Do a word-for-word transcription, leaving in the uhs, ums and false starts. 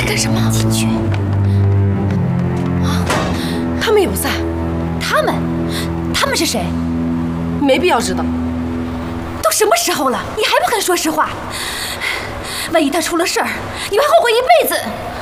干什么？进去。 啊，他们也不在。 他们？他们是谁？ 没必要知道。 都什么时候了，你还不肯说实话？万一他出了事儿，你会后悔一辈子。